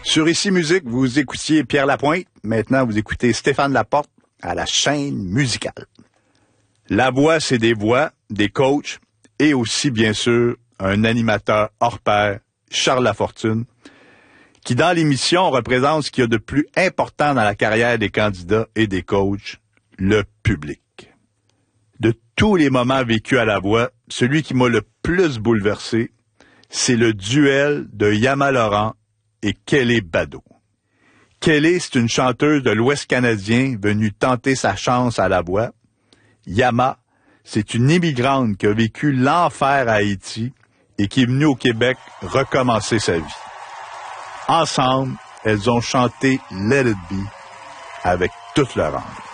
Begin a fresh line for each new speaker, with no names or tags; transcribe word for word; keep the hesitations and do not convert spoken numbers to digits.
Sur Ici Musique, vous écoutiez Pierre Lapointe. Maintenant, vous écoutez Stéphane Laporte à la chaîne musicale. La voix, c'est des voix, des coachs et aussi, bien sûr, un animateur hors pair, Charles Lafortune, qui, dans l'émission, représente ce qu'il y a de plus important dans la carrière des candidats et des coachs, le public. De tous les moments vécus à la voix, celui qui m'a le plus bouleversé, c'est le duel de Yama Laurent et Kelly Bado. Kelly, c'est une chanteuse de l'Ouest canadien venue tenter sa chance à la voix. Yama, c'est une immigrante qui a vécu l'enfer à Haïti et qui est venue au Québec recommencer sa vie. Ensemble, elles ont chanté Let It Be avec toute leur âme.